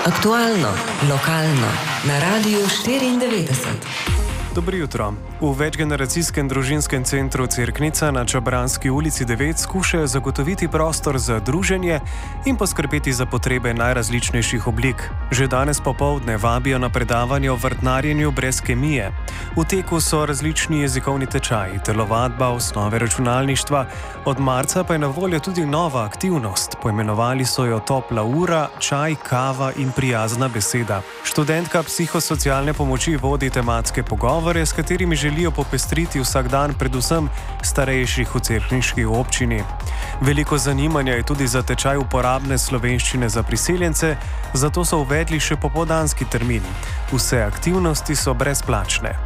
Aktualno, lokalno, na Radiu 94. Dobro jutro. V večgeneracijskem družinskem centru Cerknica na Čabranski ulici 9 skušajo zagotoviti prostor za druženje in poskrbeti za potrebe najrazličnejših oblik. Že danes popoldne vabijo na predavanje o vrtnarjenju brez kemije. V teku so različni jezikovni tečaji, telovadba, osnove računalništva, od marca pa je na voljo tudi nova aktivnost. Poimenovali so jo topla ura, čaj, kava in prijazna beseda. Študentka psihosocialne pomoči vodi tematske pogovore, s katerimi želijo popestriti vsak dan predvsem starejših v cerkniški občini. Veliko zanimanja je tudi za tečaj uporabne slovenščine za priseljence, zato so uvedli še popoldanski termin. Vse aktivnosti so brezplačne.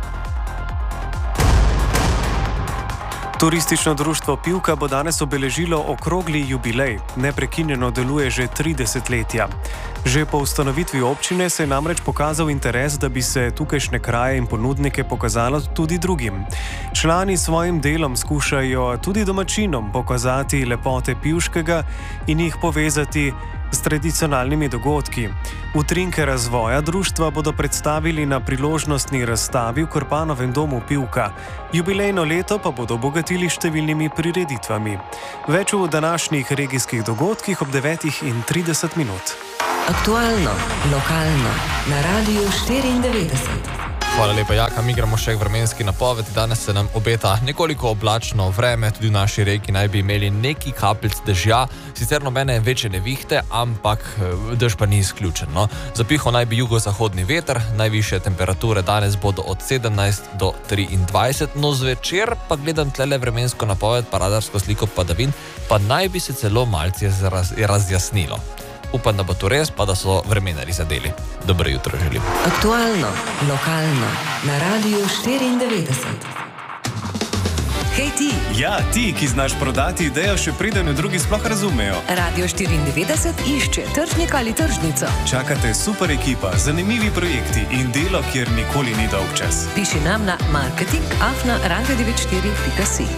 Turistično društvo Pivka bo danes obeležilo okrogli jubilej. Neprekinjeno deluje že 3 desetletja. Že po ustanovitvi občine se je namreč pokazal interes, da bi se tukajšnje kraje in ponudnike pokazalo tudi drugim. Člani s svojim delom skušajo tudi domačinom pokazati lepote Pivškega in jih povezati s tradicionalnimi dogodki. Utrinke razvoja društva bodo predstavili na priložnostni razstavi v Krpanovem domu Pivka. Jubilejno leto pa bodo obogatili številnimi prireditvami. Več v današnjih regijskih dogodkih ob 9:30. Aktualno, lokalno, na Radiu 94. Hvala lepa, Jaka. Mi gremo še k vremenski napovedi. Danes se nam obeta nekoliko oblačno vreme, tudi v naši regiji naj bi imeli neki kapljic dežja, sicer nobene večje nevihte, ampak dež pa ni izključen. No? Zapihal naj bi jugozahodni veter, najvišje temperature danes bodo od 17 do 23, no zvečer pa gledam tlele vremensko napoved, pa radarsko sliko padavin, pa naj bi se celo malce razjasnilo. Upam, da bo to res, pa da so vremenarji zadeli. Dobro jutro želim. Aktualno, lokalno, na Radiu 94. Hej ti! Ja, ti, ki znaš prodati idejo, še preden jo drugi sploh razumejo. Radio 94 išče tržnika ali tržnico. Čakate super ekipa, zanimivi projekti in delo, kjer nikoli ni dolgčas. Piši nam na marketing@radio94.si.